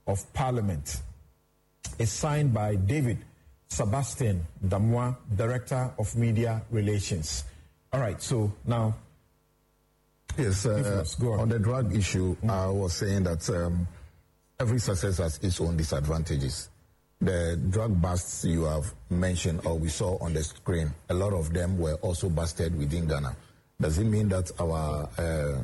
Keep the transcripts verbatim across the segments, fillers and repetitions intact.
of Parliament is signed by David Sebastian Damois, Director of Media Relations. All right, so now... Yes, uh, on. on the drug issue, mm-hmm. I was saying that um, every success has its own disadvantages. The drug busts you have mentioned or we saw on the screen, a lot of them were also busted within Ghana. Does it mean that our uh,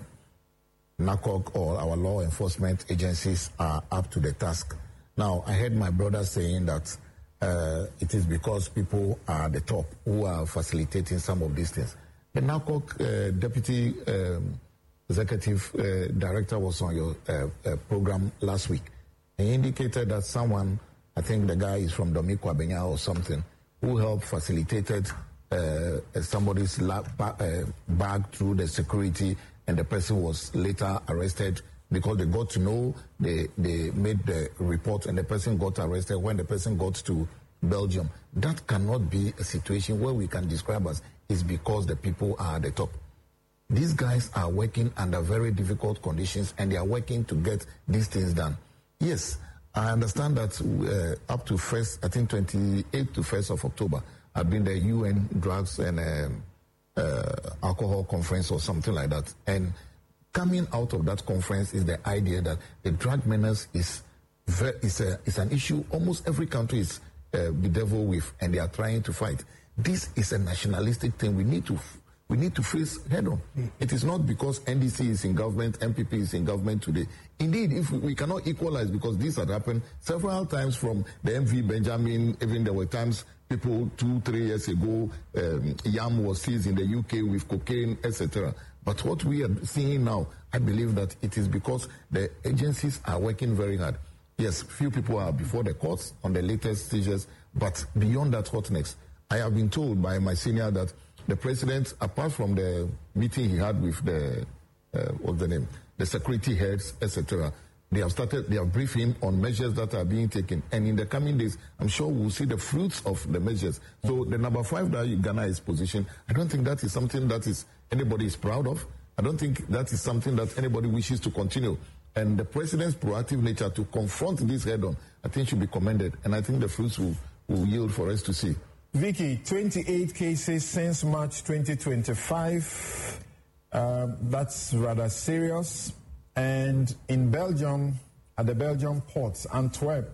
NACOC or our law enforcement agencies are up to the task? Now, I heard my brother saying that uh, it is because people are at the top who are facilitating some of these things. The NACOC uh, Deputy um, Executive uh, Director was on your uh, uh, program last week. He indicated that someone, I think the guy is from Dominico Abenya or something, who helped facilitated uh, somebody's lab, uh, bag through the security, and the person was later arrested because they got to know, they, they made the report, and the person got arrested when the person got to Belgium. That cannot be a situation where we can describe as is because the people are at the top. These guys are working under very difficult conditions, and they are working to get these things done. Yes, I understand that uh, up to first, I think twenty-eighth to first of October, I've been the U N Drugs and um, uh, Alcohol Conference or something like that. And coming out of that conference is the idea that the drug menace is very, is, a, is an issue almost every country is uh, bedeviled with, and they are trying to fight. This is a nationalistic thing we need to we need to face head on. Mm. It is not because N D C is in government, M P P is in government today. Indeed, if we, we cannot equalize, because this had happened several times from the M V Benjamin, even there were times people two, three years ago, um, Yam was seized in the U K with cocaine, et cetera. But what we are seeing now, I believe that it is because the agencies are working very hard. Yes, few people are before the courts on the latest seizures, but beyond that, what next? I have been told by my senior that the president, apart from the meeting he had with the, uh, what's the name, the security heads, et cetera, they have started, they have briefed him on measures that are being taken. And in the coming days, I'm sure we'll see the fruits of the measures. So the number five that Ghana is positioned, I don't think that is something that is anybody is proud of. I don't think that is something that anybody wishes to continue. And the president's proactive nature to confront this head on, I think should be commended. And I think the fruits will, will yield for us to see. Vicky, twenty-eight cases since March twenty twenty-five. Uh, that's rather serious. And in Belgium, at the Belgian ports, Antwerp,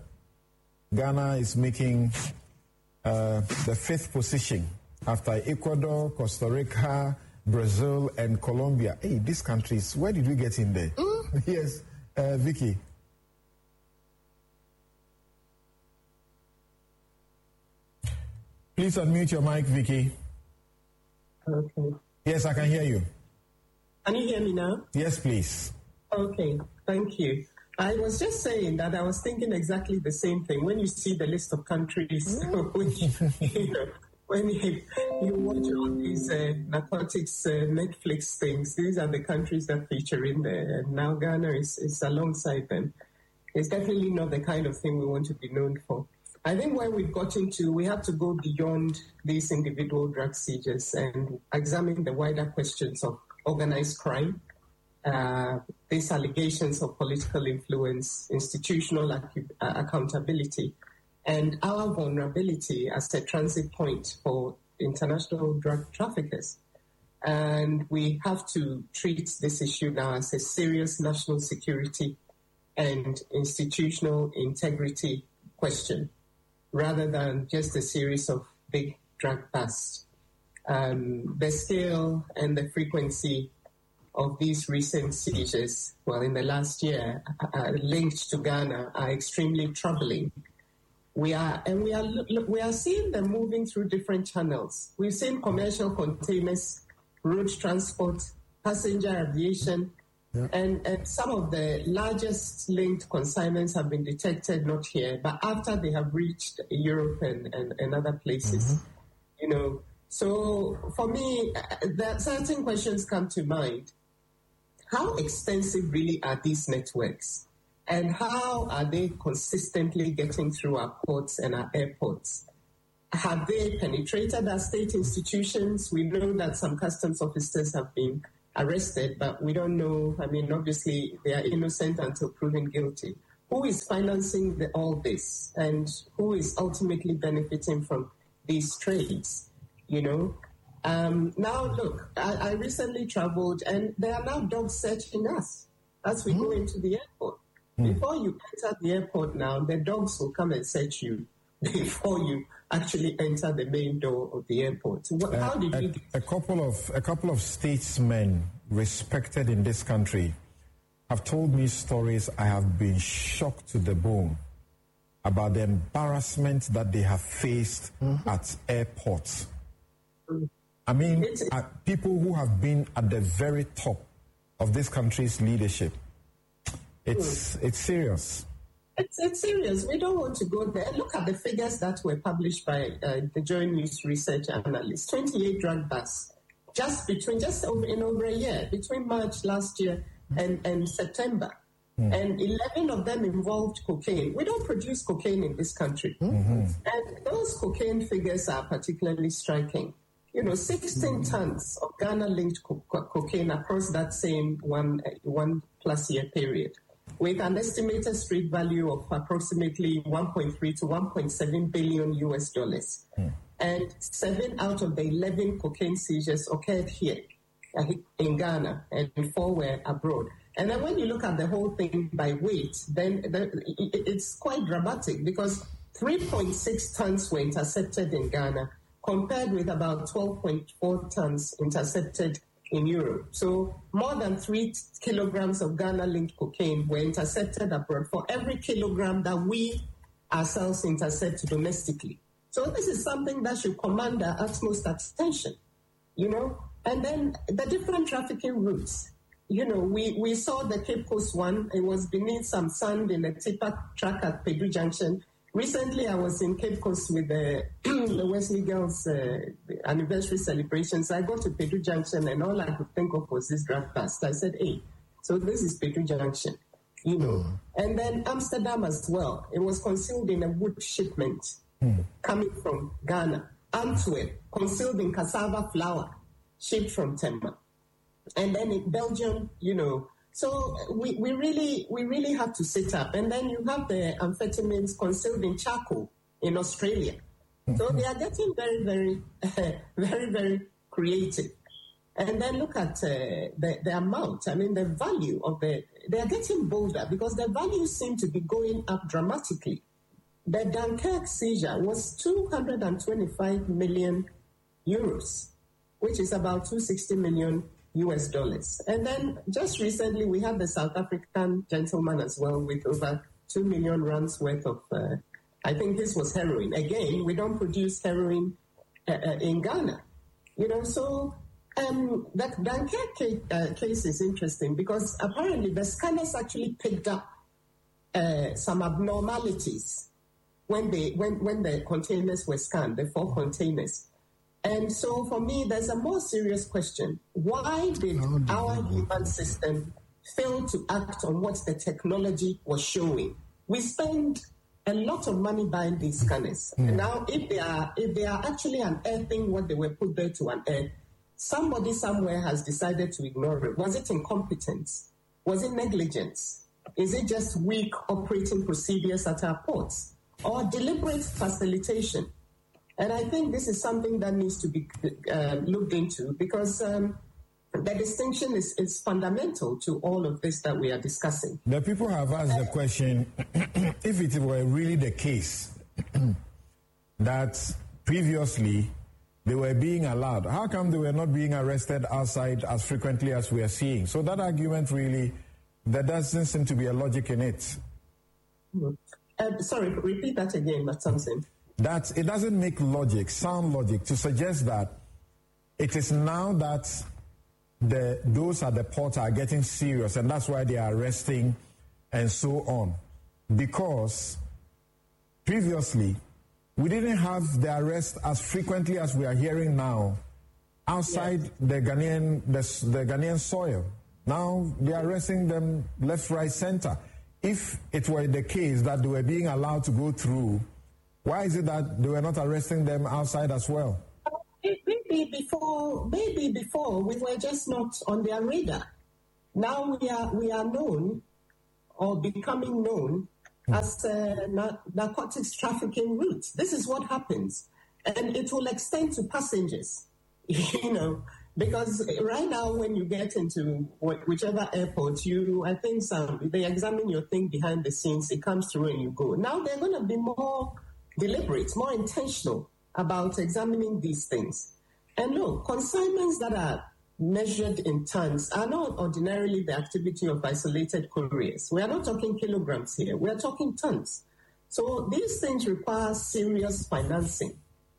Ghana is making uh, the fifth position after Ecuador, Costa Rica, Brazil, and Colombia. Hey, these countries, where did we get in there? Mm. Yes, uh, Vicky. Please unmute your mic, Vicky. Okay. Yes, I can hear you. Can you hear me now? Yes, please. Okay, thank you. I was just saying that I was thinking exactly the same thing. When you see the list of countries, which, you know, when you, you watch all these uh, narcotics uh, Netflix things, these are the countries that feature in there. And now Ghana is, is alongside them. It's definitely not the kind of thing we want to be known for. I think where we've gotten to, we have to go beyond these individual drug seizures and examine the wider questions of organized crime, uh, these allegations of political influence, institutional ac- uh, accountability, and our vulnerability as a transit point for international drug traffickers. And we have to treat this issue now as a serious national security and institutional integrity question, rather than just a series of big drug busts. Um, the scale and the frequency of these recent seizures, well, in the last year, uh, linked to Ghana, are extremely troubling. We are, and we are, we are seeing them moving through different channels. We've seen commercial containers, road transport, passenger aviation, yeah. and, and some of the largest linked consignments have been detected, not here, but after they have reached Europe and, and, and other places. Mm-hmm. You know, so for me, there certain questions come to mind. How extensive really are these networks? And how are they consistently getting through our ports and our airports? Have they penetrated our state institutions? We know that some customs officers have been arrested, but we don't know. I mean, obviously, they are innocent until proven guilty. who is financing the, all this and who is ultimately benefiting from these trades, you know? Um, now, look, I, I recently traveled and there are now dogs searching us as we mm. go into the airport. Mm. Before you enter the airport now, the dogs will come and search you before you actually enter the main door of the airport. What, how did uh, you... A, a couple of a couple of statesmen respected in this country have told me stories I have been shocked to the bone about the embarrassment that they have faced mm-hmm. at airports. Mm. I mean, uh, people who have been at the very top of this country's leadership. It's mm. it's serious. It's, it's serious. We don't want to go there. Look at the figures that were published by uh, the Joint News Research Analyst. twenty-eight drug busts just between just over in over a year, between March last year and, and September. Mm. And eleven of them involved cocaine. We don't produce cocaine in this country. Mm-hmm. And those cocaine figures are particularly striking. You know, sixteen mm. tons of Ghana-linked co- co- cocaine across that same one uh, one plus year period, with an estimated street value of approximately one point three to one point seven billion U S dollars. Mm. And seven out of the eleven cocaine seizures occurred here uh, in Ghana, and four were abroad. And then when you look at the whole thing by weight, then the, it, it's quite dramatic because three point six tons were intercepted in Ghana, compared with about twelve point four tons intercepted in Europe. So more than three kilograms of Ghana-linked cocaine were intercepted abroad for every kilogram that we ourselves intercept domestically. So this is something that should command our utmost attention, you know. And then the different trafficking routes. You know, we, we saw the Cape Coast one. It was beneath some sand in a tipper track at Pedu Junction. Recently, I was in Cape Coast with the, the Wesley Girls uh, anniversary celebrations. I got to Pedu Junction, and all I could think of was this drug bust. I said, hey, so this is Pedu Junction, you know. Mm. And then Amsterdam as well. It was concealed in a wood shipment mm. coming from Ghana. Antwerp, concealed in cassava flour, shipped from Tema. And then in Belgium, you know, so we, we really we really have to sit up. And then you have the amphetamines concealed in charcoal in Australia. Mm-hmm. So they are getting very, very, uh, very, very creative. And then look at uh, the, the amount, I mean, the value of the, they are getting bolder because the values seem to be going up dramatically. The Dunkirk seizure was two hundred twenty-five million euros, which is about two hundred sixty million U S dollars. And then just recently, we had the South African gentleman as well with over two million rands worth of, uh, I think this was heroin. Again, we don't produce heroin uh, uh, in Ghana. You know, so um, that Dunkirk case, uh, case is interesting because apparently the scanners actually picked up uh, some abnormalities when they when, when the containers were scanned, the four containers. And so for me, there's a more serious question. Why did our human system fail to act on what the technology was showing? We spend a lot of money buying these scanners. Mm. And now, if they are if they are actually unearthing what they were put there to unearth, somebody somewhere has decided to ignore it. Was it incompetence? Was it negligence? Is it just weak operating procedures at our ports? Or deliberate facilitation? And I think this is something that needs to be uh, looked into because um, the distinction is, is fundamental to all of this that we are discussing. The people have asked the question, if it were really the case that previously they were being allowed, how come they were not being arrested outside as frequently as we are seeing? So that argument really, there doesn't seem to be a logic in it. Mm-hmm. Uh, sorry, repeat that again, Matt Thompson. That it doesn't make logic, sound logic, to suggest that it is now that the those at the port are getting serious and that's why they are arresting and so on. Because previously, we didn't have the arrest as frequently as we are hearing now outside yes. the Ghanaian the, the Ghanaian soil. Now they are arresting them left, right, center. If it were the case that they were being allowed to go through, why is it that they were not arresting them outside as well? Maybe before, maybe before we were just not on their radar. Now we are we are known or becoming known mm. as a na- narcotics trafficking route. This is what happens. And it will extend to passengers, you know, because right now when you get into whichever airport, you, I think some, they examine your thing behind the scenes, it comes through and you go. Now they're going to be more deliberate, more intentional about examining these things. And look, consignments that are measured in tons are not ordinarily the activity of isolated couriers. We are not talking kilograms here, we are talking tons. So these things require serious financing,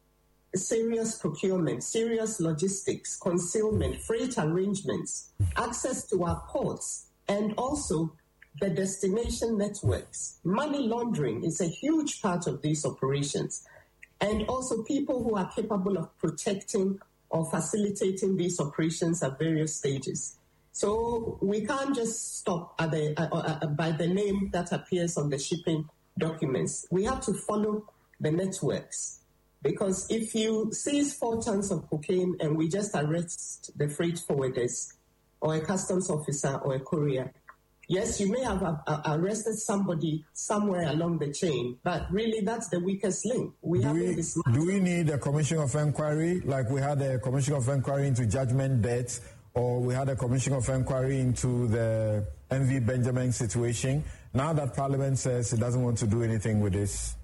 serious procurement, serious logistics, concealment, freight arrangements, access to our ports, and also the destination networks. Money laundering is a huge part of these operations. And also people who are capable of protecting or facilitating these operations at various stages. So we can't just stop at the, uh, uh, by the name that appears on the shipping documents. We have to follow the networks. Because if you seize four tons of cocaine and we just arrest the freight forwarders or a customs officer or a courier, yes, you may have uh, arrested somebody somewhere along the chain, but really that's the weakest link. We do, have we, this do we need a commission of inquiry, like we had a commission of inquiry into judgment debts, or we had a commission of inquiry into the M V Benjamin situation? Now that Parliament says it doesn't want to do anything with this.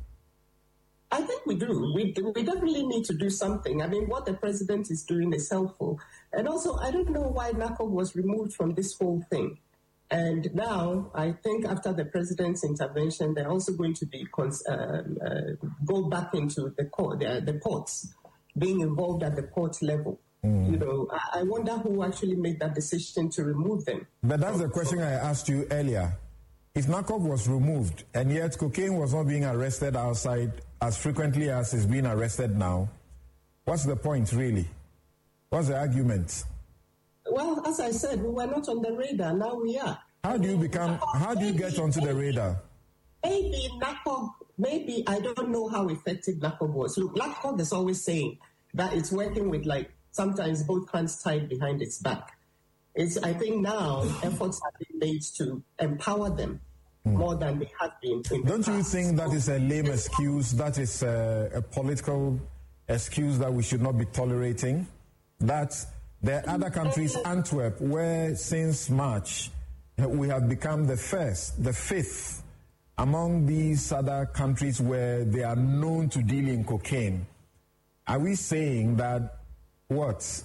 I think we do. We, we definitely need to do something. I mean, what the president is doing is helpful. And also, I don't know why NACOG was removed from this whole thing. And now, I think after the president's intervention, they're also going to be cons- uh, uh, go back into the court, the, the ports, being involved at the port level. Mm. You know, I, I wonder who actually made that decision to remove them. But that's the question I asked you earlier. If NACOG was removed, and yet cocaine was not being arrested outside as frequently as it's being arrested now, what's the point, really? What's the argument? Well, as I said, we were not on the radar. Now we are. How do you become, how do you get onto the radar? Maybe NACOG, maybe, I don't know how effective NACOG was. Look, NACOG is always saying that it's working with, like, sometimes both hands tied behind its back. It's, I think now efforts have been made to empower them mm. more than they have been. In Don't the you past. think that is a lame excuse? That is a, a political excuse that we should not be tolerating? That there are other countries, Antwerp, where since March we have become the first, the fifth among these other countries where they are known to deal in cocaine. Are we saying that what?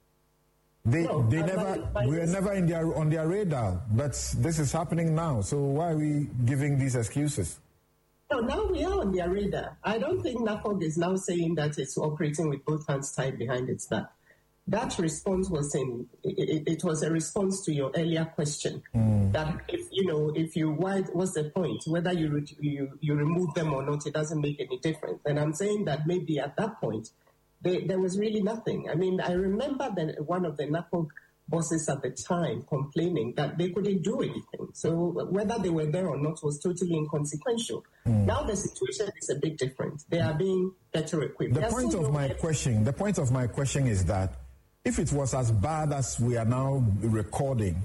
They, no, they never, we were never in their, on their radar, but this is happening now. So why are we giving these excuses? No, now we are on their radar. I don't think NACOG is now saying that it's operating with both hands tied behind its back. That response was in, it, it was a response to your earlier question. Mm. That if, you know, if you, why, what's the point? Whether you, you, you remove them or not, it doesn't make any difference. And I'm saying that maybe at that point, They, there was really nothing. I mean, I remember that one of the NACOG bosses at the time complaining that they couldn't do anything. So whether they were there or not was totally inconsequential. Mm. Now the situation is a bit different. They are being better equipped. The point of my question, the point of my question is that if it was as bad as we are now recording,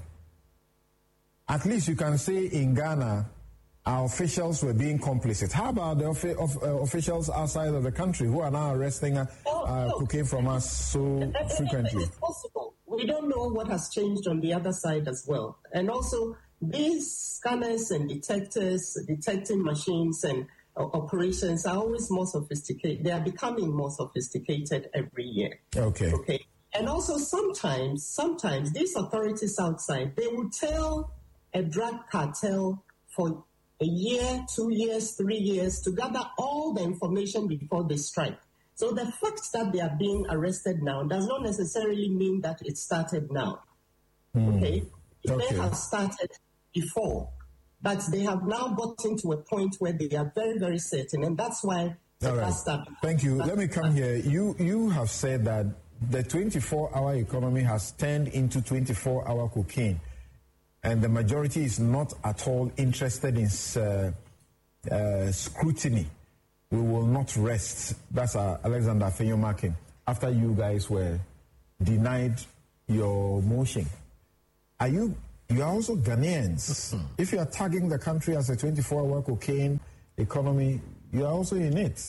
at least you can say in Ghana, our officials were being complicit. How about the of, of, uh, officials outside of the country who are now arresting uh, oh, uh, no. cocaine from us so frequently? It's possible. We don't know what has changed on the other side as well. And also, these scanners and detectors, detecting machines and uh, operations are always more sophisticated. They are becoming more sophisticated every year. Okay. Okay. And also, sometimes, sometimes these authorities outside, they will tell a drug cartel for a year, two years, three years to gather all the information before they strike. So the fact that they are being arrested now does not necessarily mean that it started now. Mm. Okay? It okay. may have started before, but they have now gotten to a point where they are very, very certain, and that's why all right. Thank you. Let me come here. You you have said that the twenty-four hour economy has turned into twenty-four hour cocaine. And the majority is not at all interested in uh, uh, scrutiny. We will not rest. That's uh, Alexander Afenyo-Markin. After you guys were denied your motion, are you you are also Ghanaians. If you are tagging the country as a twenty-four hour cocaine economy, you are also in it.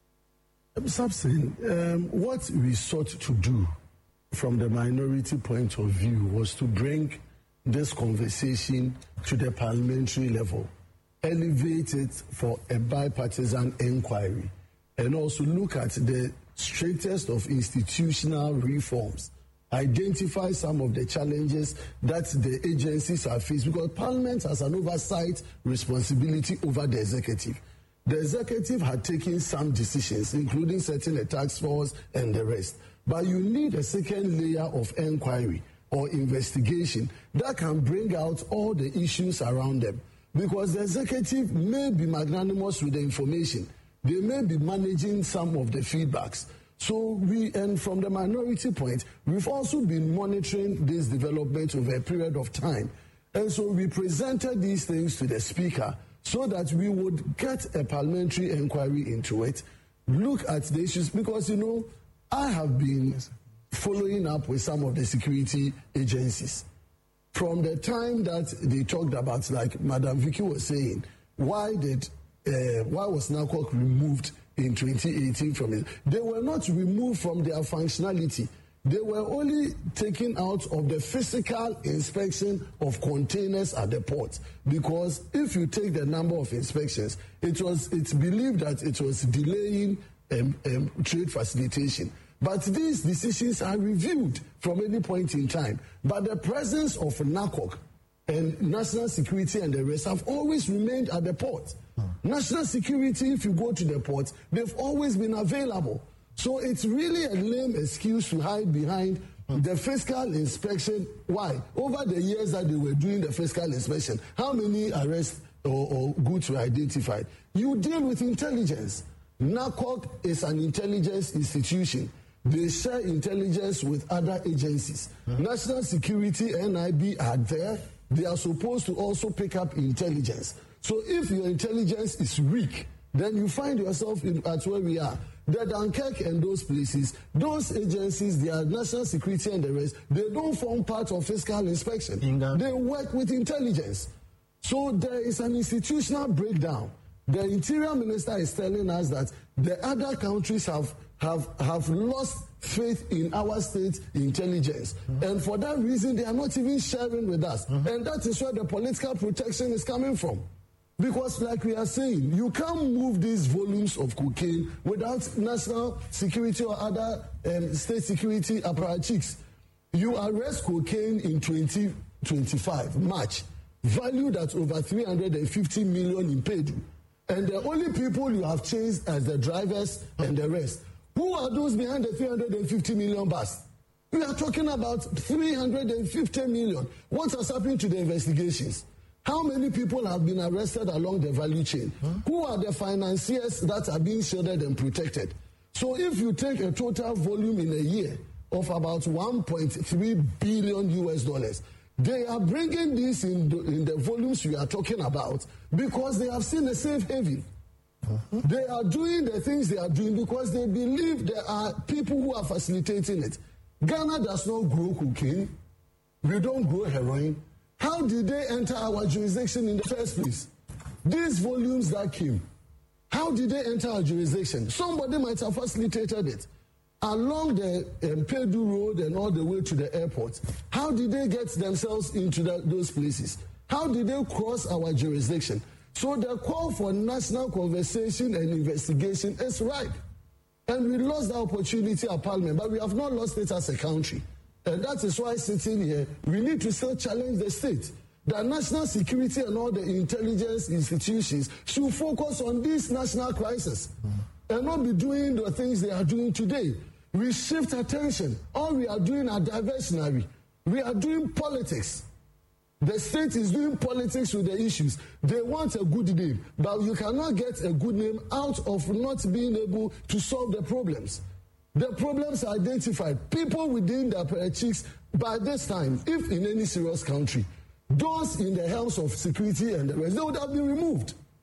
Samson, um, what we sought to do from the minority point of view was to bring this conversation to the parliamentary level, elevate it for a bipartisan inquiry, and also look at the straightest of institutional reforms, identify some of the challenges that the agencies are faced, because Parliament has an oversight responsibility over the executive. The executive had taken some decisions, including setting a task force and the rest. But you need a second layer of inquiry or investigation that can bring out all the issues around them. Because the executive may be magnanimous with the information. They may be managing some of the feedbacks. So we, and from the minority point, we've also been monitoring this development over a period of time. And so we presented these things to the Speaker so that we would get a parliamentary inquiry into it, look at the issues, because, you know, I have been following up with some of the security agencies. From the time that they talked about, like Madam Vicky was saying, why did, uh, why was NACOC removed in twenty eighteen from it? They were not removed from their functionality. They were only taken out of the physical inspection of containers at the port. Because if you take the number of inspections, it was it's believed that it was delaying um, um, trade facilitation. But these decisions are reviewed from any point in time. But the presence of NACOC and national security and the rest have always remained at the port. Hmm. National security, if you go to the port, they've always been available. So it's really a lame excuse to hide behind the fiscal inspection. Why? Over the years that they were doing the fiscal inspection, how many arrests or, or goods were identified? You deal with intelligence. NACOC is an intelligence institution. They share intelligence with other agencies. Mm-hmm. National Security, N I B are there. They are supposed to also pick up intelligence. So if your intelligence is weak, then you find yourself in, at where we are. The Dunkirk and those places, those agencies, their national security and the rest, they don't form part of fiscal inspection. Inga. They work with intelligence. So there is an institutional breakdown. The Interior Minister is telling us that the other countries have, have, have lost faith in our state intelligence. Mm-hmm. And for that reason, they are not even sharing with us. Mm-hmm. And that is where the political protection is coming from. Because like we are saying, you can't move these volumes of cocaine without national security or other um, state security apparatchiks. You arrest cocaine in twenty twenty-five, March, valued at over three hundred fifty million in Pedu. And the only people you have chased as the drivers and the rest. Who are those behind the three hundred fifty million bus? We are talking about three hundred fifty million. What has happened to the investigations? How many people have been arrested along the value chain? Huh? Who are the financiers that are being shielded and protected? So if you take a total volume in a year of about one point three billion U S dollars, they are bringing this in the, in the volumes we are talking about because they have seen a safe haven. Uh-huh. They are doing the things they are doing because they believe there are people who are facilitating it. Ghana does not grow cocaine. We don't grow heroin. How did they enter our jurisdiction in the first place? These volumes that came, how did they enter our jurisdiction? Somebody might have facilitated it. Along the um, Pedu Road and all the way to the airport, how did they get themselves into that, those places? How did they cross our jurisdiction? So the call for national conversation and investigation is ripe. And we lost the opportunity at Parliament, but we have not lost it as a country. And that is why sitting here, we need to still challenge the state. The national security and all the intelligence institutions should focus on this national crisis mm. and not be doing the things they are doing today. We shift attention. All we are doing are diversionary. We are doing politics. The state is doing politics with the issues. They want a good name, but you cannot get a good name out of not being able to solve the problems. The problems are identified. People within the apparatchiks, by this time, if in any serious country, those in the helms of security and the rest, they would have been removed.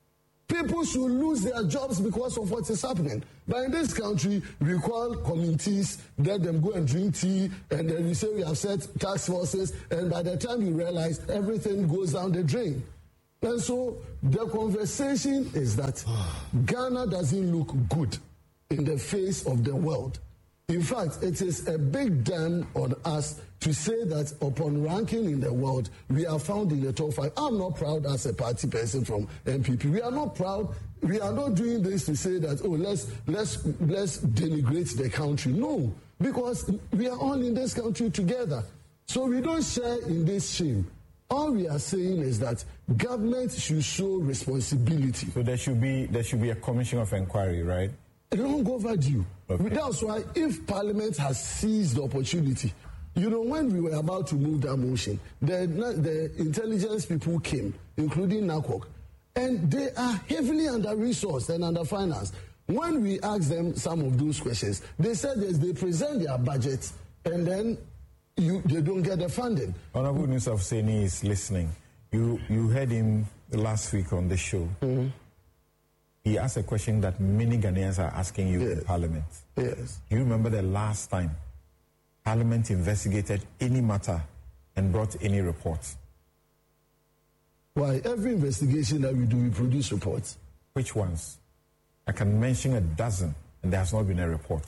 People should lose their jobs because of what is happening. But in this country, we call committees, let them go and drink tea, and then we say we have set task forces, and by the time you realize, everything goes down the drain. And so the conversation is that Ghana doesn't look good in the face of the world. In fact, it is a big damn on us to say that upon ranking in the world, we are found in the top five. I'm not proud as a party person from N P P. We are not proud. We are not doing this to say that, oh, let's let's let's denigrate the country. No, because we are all in this country together. So we don't share in this shame. All we are saying is that government should show responsibility. So there should be there should be a commission of inquiry, right? Long overdue. Okay. That's why if Parliament has seized the opportunity, you know, when we were about to move that motion, the, the intelligence people came, including NACOC, and they are heavily under-resourced and under-financed. When we asked them some of those questions, they said that they present their budgets and then you, they don't get the funding. Honorable Nusaf Seni is listening. You, you heard him last week on the show. Mm-hmm. He asked a question that many Ghanaians are asking you yes. in Parliament. Yes. Do you remember the last time Parliament investigated any matter and brought any reports? Why? Every investigation that we do, we produce reports. Which ones? I can mention a dozen, and there has not been a report.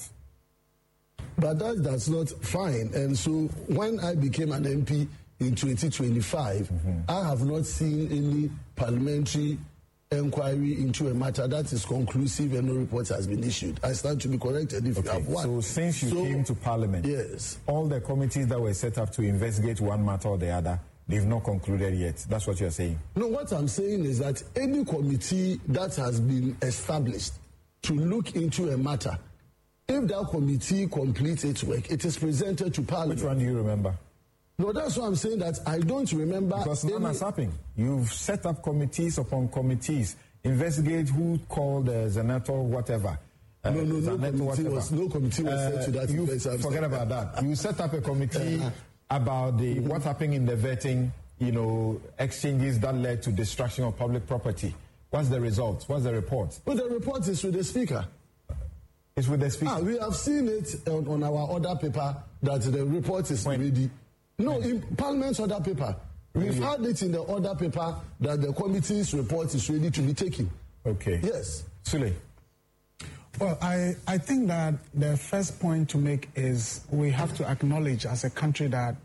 But that, that's not fine. And so when I became an M P in twenty twenty-five, mm-hmm. I have not seen any parliamentary inquiry into a matter that is conclusive and no report has been issued. I stand to be corrected if okay. you have one. So since you so, came to Parliament, yes, all the committees that were set up to investigate one matter or the other, they've not concluded yet. That's what you're saying? No, what I'm saying is that any committee that has been established to look into a matter, if that committee completes its work, it is presented to Parliament. Which one do you remember? No, that's why I'm saying that I don't remember. Because none has happened. You've set up committees upon committees. Investigate who called uh, Zenator, whatever. Uh, no, no, no committee, whatever. was, no committee was uh, set to that. You forget about that. You set up a committee uh, about the what happened in the vetting, you know, exchanges that led to destruction of public property. What's the result? What's the report? Well, the report is with the Speaker. It's with the Speaker. Ah, we have seen it on, on our order paper that the report is when? ready. No, in Parliament's order paper. We've had it in the order paper that the committee's report is ready to be taken. Okay. Yes. Sule. Well, I, I think that the first point to make is we have to acknowledge as a country that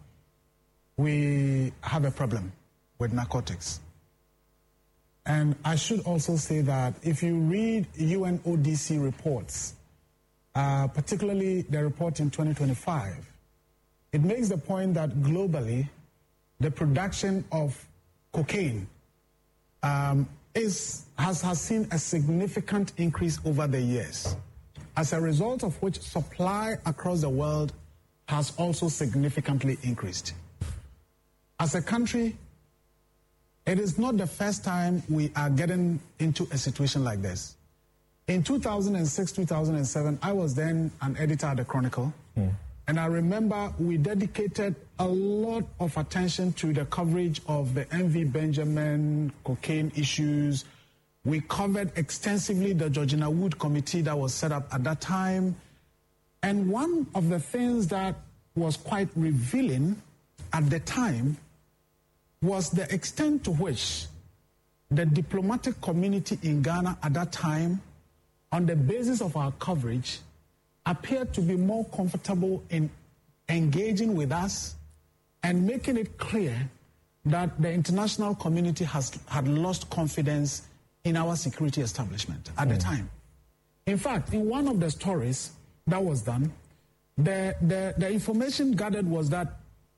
we have a problem with narcotics. And I should also say that if you read U N O D C reports, uh, particularly the report in twenty twenty-five, it makes the point that globally, the production of cocaine um, is, has, has seen a significant increase over the years, as a result of which supply across the world has also significantly increased. As a country, it is not the first time we are getting into a situation like this. In two thousand six, two thousand seven, I was then an editor at the Chronicle. Mm. And I remember we dedicated a lot of attention to the coverage of the M V Benjamin cocaine issues. We covered extensively the Georgina Wood committee that was set up at that time. And one of the things that was quite revealing at the time was the extent to which the diplomatic community in Ghana at that time, on the basis of our coverage, appeared to be more comfortable in engaging with us and making it clear that the international community has had lost confidence in our security establishment at mm. the time. In fact, in one of the stories that was done, the, the, the information gathered was that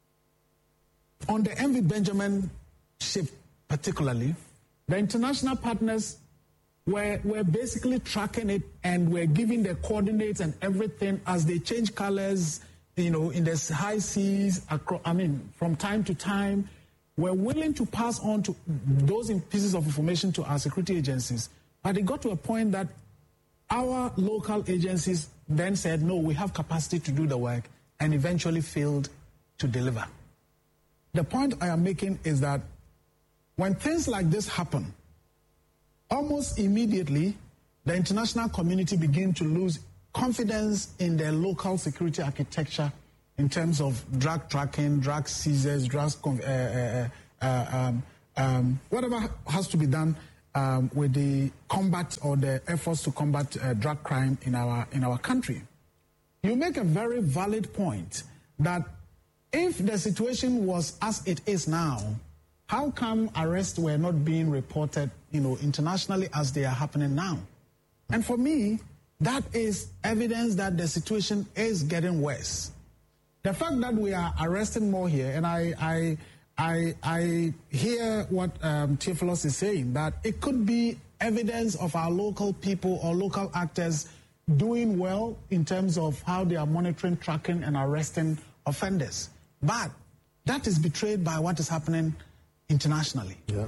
on the M V Benjamin ship particularly, the international partners We're, we're basically tracking it and we're giving the coordinates and everything as they change colors, you know, in the high seas, across, I mean, from time to time. We're willing to pass on to those pieces of information to our security agencies. But it got to a point that our local agencies then said, no, we have capacity to do the work, and eventually failed to deliver. The point I am making is that when things like this happen, almost immediately, the international community began to lose confidence in their local security architecture in terms of drug tracking, drug seizures, drugs, uh, uh, uh, um, um, whatever has to be done um, with the combat or the efforts to combat uh, drug crime in our in our country. You make a very valid point that if the situation was as it is now, how come arrests were not being reported, you know, internationally as they are happening now? And for me, that is evidence that the situation is getting worse. The fact that we are arresting more here, and I I I, I hear what um, Theophilus is saying, that it could be evidence of our local people or local actors doing well in terms of how they are monitoring, tracking, and arresting offenders. But that is betrayed by what is happening internationally. Yeah.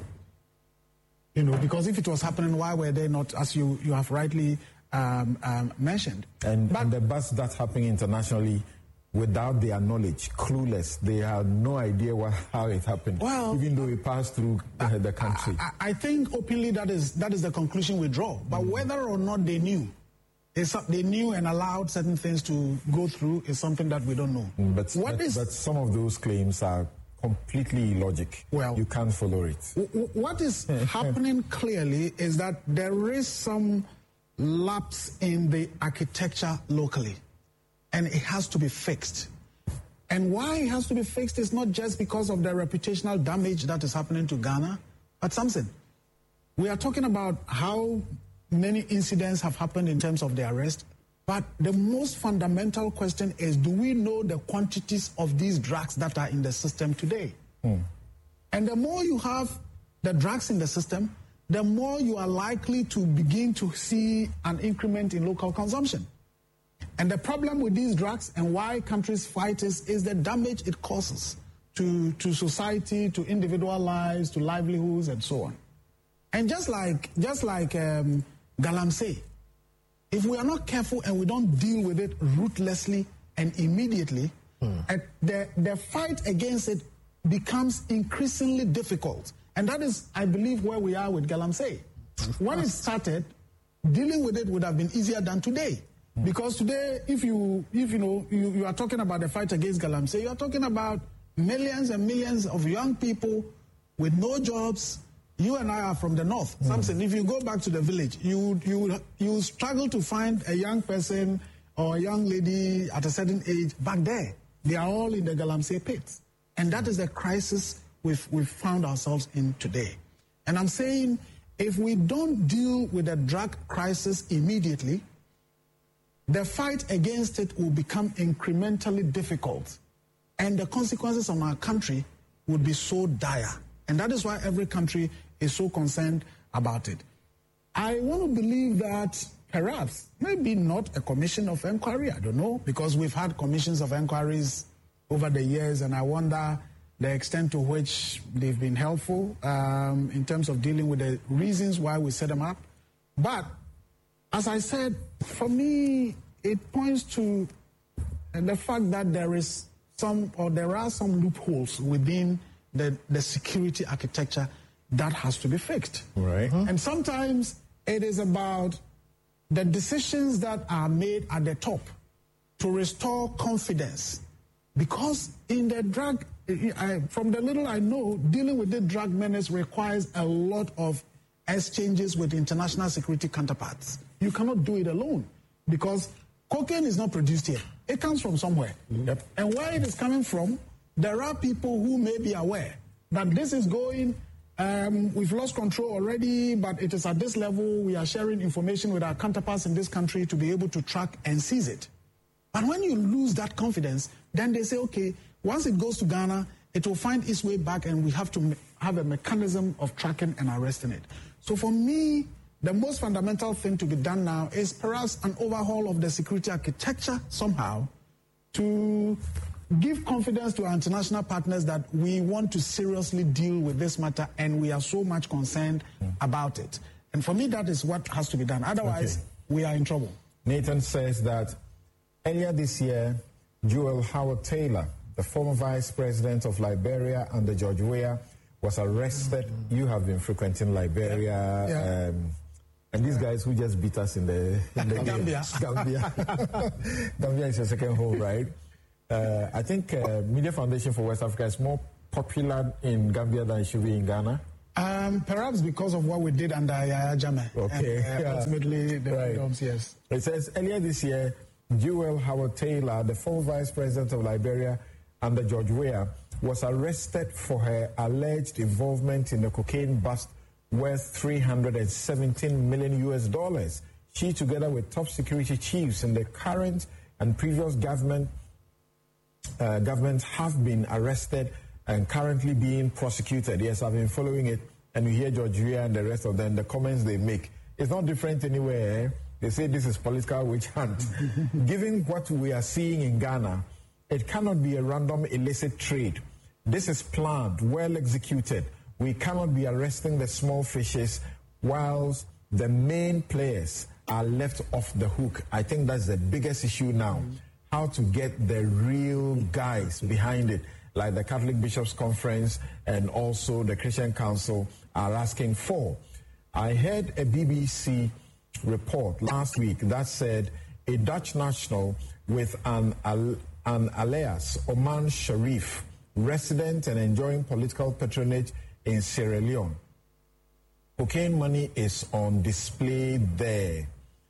You know, because if it was happening, why were they not, as you, you have rightly um, um, mentioned? And, but, and the bus that's happening internationally, without their knowledge, clueless, they have no idea what, how it happened, well, even though it passed through uh, the country. I, I think openly that is that is the conclusion we draw. But mm. whether or not they knew, they knew and allowed certain things to go through is something that we don't know. Mm, but, what but, is, but some of those claims are completely illogic. Well, you can't follow it. W- what is happening clearly is that there is some lapse in the architecture locally, and it has to be fixed. And why it has to be fixed is not just because of the reputational damage that is happening to Ghana, but something. We are talking about how many incidents have happened in terms of the arrest, but the most fundamental question is, do we know the quantities of these drugs that are in the system today? Mm. And the more you have the drugs in the system, the more you are likely to begin to see an increment in local consumption. And the problem with these drugs and why countries fight is, is the damage it causes to, to society, to individual lives, to livelihoods, and so on. And just like, just like um, Galamsey, if we are not careful and we don't deal with it ruthlessly and immediately, mm. the, the fight against it becomes increasingly difficult. And that is, I believe, where we are with Galamsey. When it started, dealing with it would have been easier than today. Mm. Because today, if you if you know you, you are talking about the fight against Galamsey, you are talking about millions and millions of young people with no jobs. You and I are from the north. Mm. Samson, if you go back to the village, you you you struggle to find a young person or a young lady at a certain age back there. They are all in the Galamsey pits. And that is the crisis we've, we've found ourselves in today. And I'm saying, if we don't deal with the drug crisis immediately, the fight against it will become incrementally difficult. And the consequences on our country would be so dire. And that is why every country is so concerned about it. I want to believe that perhaps, maybe not a commission of inquiry, I don't know, because we've had commissions of inquiries over the years, and I wonder the extent to which they've been helpful um, in terms of dealing with the reasons why we set them up. But, as I said, for me, it points to the fact that there is some, or there are some loopholes within the, the security architecture that has to be fixed. Right. Mm-hmm. And sometimes it is about the decisions that are made at the top to restore confidence. Because in the drug, I, from the little I know, dealing with the drug menace requires a lot of exchanges with international security counterparts. You cannot do it alone because cocaine is not produced here. It comes from somewhere. Yep. And where it is coming from, there are people who may be aware that this is going, um, we've lost control already, but it is at this level. We are sharing information with our counterparts in this country to be able to track and seize it. But when you lose that confidence, then they say, okay, once it goes to Ghana, it will find its way back, and we have to me- have a mechanism of tracking and arresting it. So for me, the most fundamental thing to be done now is perhaps an overhaul of the security architecture somehow to give confidence to our international partners that we want to seriously deal with this matter and we are so much concerned mm. about it. And for me, that is what has to be done. Otherwise, okay. we are in trouble. Nathan says that earlier this year, Joel Howard Taylor, the former vice president of Liberia under George Weah, was arrested. Mm-hmm. You have been frequenting Liberia. Yeah. Um, and these guys who just beat us in the, in the Gambia. Gambia. Gambia is your second home, right? Uh, I think uh, Media Foundation for West Africa is more popular in Gambia than it should be in Ghana. Um, perhaps because of what we did under Yahya Jammeh. Okay. And, uh, yeah. Ultimately, the right. freedoms, yes. It says earlier this year, Jewel Howard Taylor, the former vice president of Liberia under George Weah, was arrested for her alleged involvement in the cocaine bust worth three hundred seventeen million U S dollars. She, together with top security chiefs in the current and previous government, uh, governments, have been arrested and currently being prosecuted. Yes, I've been following it, and you hear George Weah and the rest of them, the comments they make. It's not different anywhere. Eh? They say this is political witch hunt. Given what we are seeing in Ghana, it cannot be a random illicit trade. This is planned, well executed. We cannot be arresting the small fishes whilst the main players are left off the hook. I think that's the biggest issue now. How to get the real guys behind it, like the Catholic Bishops' Conference and also the Christian Council are asking for. I heard a B B C report last week that said a Dutch national with an, an alias, Oman Sharif, resident and enjoying political patronage in Sierra Leone. Cocaine money is on display there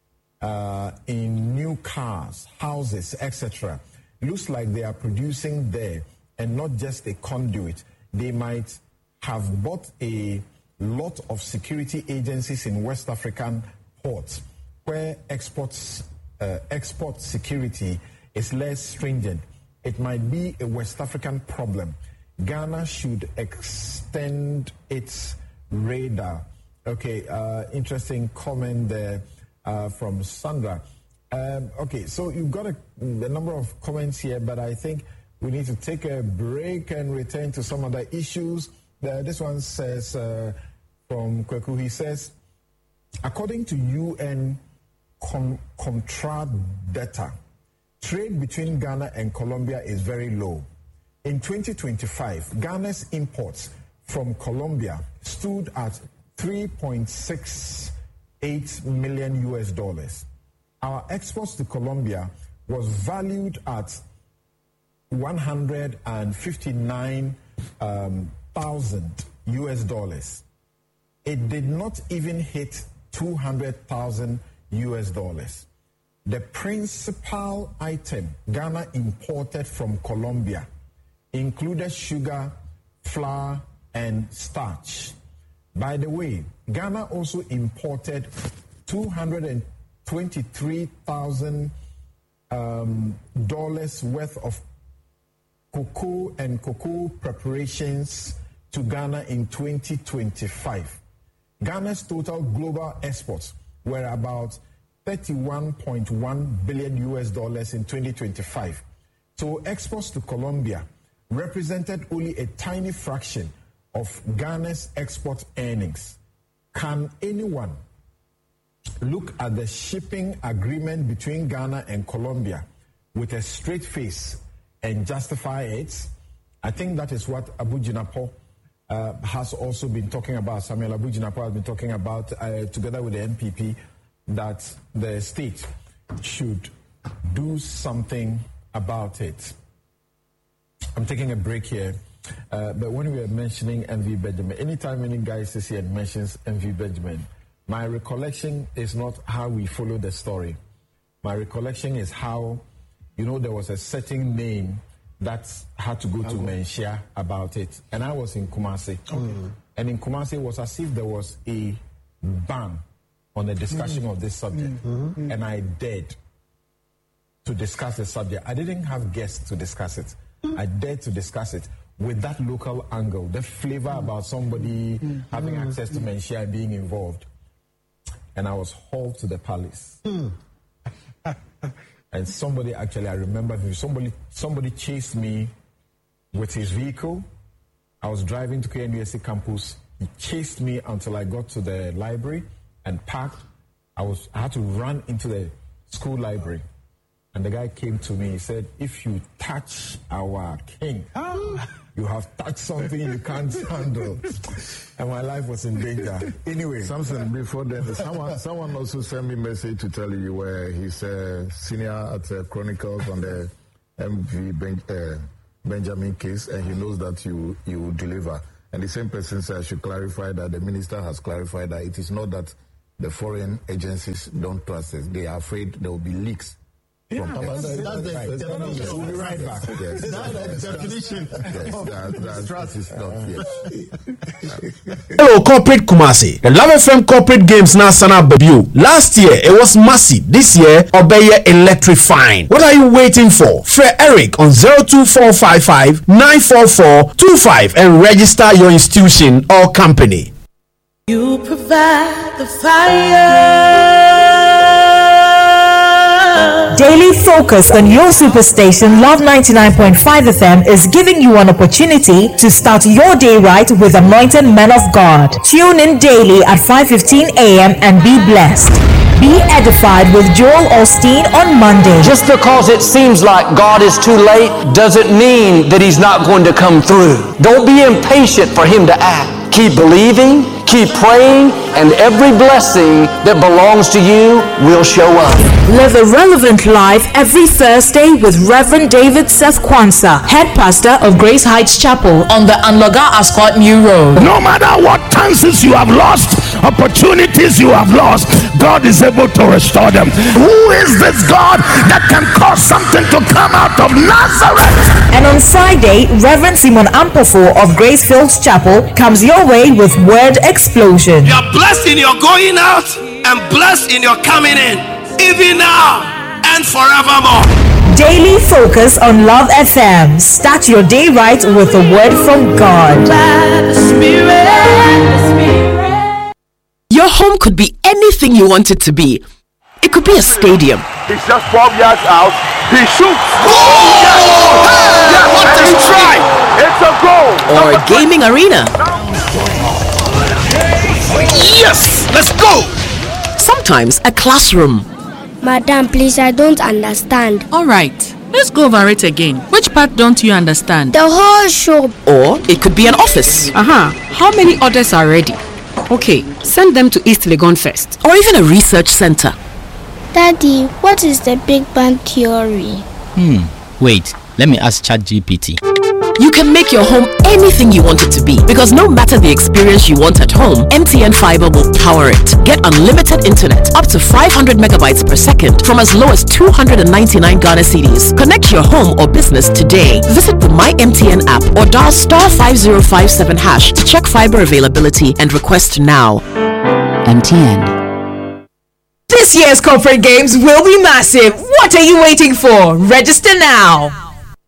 uh, in new cars, houses, et cetera. Looks like they are producing there and not just a conduit. They might have bought a lot of security agencies in West African ports where exports, uh, export security is less stringent. It might be a West African problem. Ghana should extend its radar. Okay, uh, interesting comment there uh, from Sandra. Um, okay, so you've got a, a number of comments here, but I think we need to take a break and return to some other issues. Uh, this one says uh, from Kweku, he says, according to U N Com- Comtrade data, trade between Ghana and Colombia is very low. In twenty twenty-five, Ghana's imports from Colombia stood at three point six eight million U S dollars. Our exports to Colombia was valued at one hundred fifty-nine thousand um, U S dollars. It did not even hit two hundred thousand U S dollars. The principal item Ghana imported from Colombia included sugar, flour, and starch. By the way, Ghana also imported two hundred twenty-three thousand um, dollars worth of cocoa and cocoa preparations to Ghana in twenty twenty-five. Ghana's total global exports were about thirty-one point one billion U S dollars in twenty twenty-five. So exports to Colombia represented only a tiny fraction of Ghana's export earnings. Can anyone look at the shipping agreement between Ghana and Colombia with a straight face and justify it? I think that is what Abu Jinapo uh, has also been talking about. Samuel Abu Jinapo has been talking about, uh, together with the N P P, that the state should do something about it. I'm taking a break here. Uh, but when we are mentioning M V Benjamin, anytime any guy says here and mentions M V Benjamin, my recollection is not how we follow the story. My recollection is how, you know, there was a certain name that had to go to Menchia about it. And I was in Kumasi. Okay. And in Kumasi, it was as if there was a ban on the discussion mm-hmm. of this subject. Mm-hmm. And I dared to discuss the subject. I didn't have guests to discuss it. Mm-hmm. I dared to discuss it with that local angle, the flavor mm-hmm. about somebody mm-hmm. having access to Menchia and being involved. And I was hauled to the palace. Mm. And somebody, actually, I remember, somebody somebody chased me with his vehicle. I was driving to K N U S C campus. He chased me until I got to the library and parked. I was I had to run into the school library. And the guy came to me, he said, if you touch our king, you have touched something you can't handle. And my life was in danger. Anyway. Samson, before that, someone, someone also sent me a message to tell you where he's a senior at uh, Chronicles on the M V ben, uh, Benjamin case, and he knows that you, you will deliver. And the same person said I should clarify that the minister has clarified that it is not that the foreign agencies don't trust us. They are afraid there will be leaks. Yeah, from that's, that's, that's, that's right. That's we'll be right back. Yes, that's the definition. Yes, that, that, trust is not, yes. Hello, Corporate Kumasi. The Love F M Corporate Games now sana debut. Last year, it was massive. This year, Obeye electrifying. What are you waiting for? Fred Eric on zero two four five five nine four four two five and register your institution or company. You provide the fire. Daily Focus on your superstation Love ninety-nine point five F M is giving you an opportunity to start your day right with anointed men of God. Tune in daily at five fifteen a.m. and be blessed. Be edified with Joel Osteen on Monday. Just because it seems like God is too late doesn't mean that He's not going to come through. Don't be impatient for Him to act. Keep believing, keep praying, and every blessing that belongs to you will show up. Live a relevant life every Thursday with Reverend David Seth Kwanzaa, head pastor of Grace Heights Chapel on the Anloga Ascot New Road. No matter what chances you have lost, opportunities you have lost, God is able to restore them. Who is this God that can cause something to come out of Nazareth? And on Friday, Reverend Simon Ampofo of Grace Fields Chapel comes your way with Word Explosion. You're blessed in your going out and blessed in your coming in, even now and forevermore. Daily Focus on Love F M. Start your day right with a word from God. Your home could be anything you want it to be. It could be a stadium. He's just twelve yards out. He shoots. Oh! Yes! Yes! What a strike! It's a goal. Or a gaming arena. Yes! Let's go! Sometimes a classroom. Madam, please, I don't understand. All right, let's go over it again. Which part don't you understand? The whole shop. Or it could be an office. Uh-huh. How many orders are ready? Okay, send them to East Legon first. Or even a research center. Daddy, what is the Big Bang Theory? Hmm, wait, let me ask ChatGPT. You can make your home anything you want it to be, because no matter the experience you want at home, M T N Fiber will power it. Get unlimited internet up to five hundred megabytes per second from as low as two hundred ninety-nine Ghana cedis. Connect your home or business today. Visit the My M T N app or dial star five zero five seven hash to check fiber availability and request now. M T N. This year's corporate games will be massive. What are you waiting for? Register now.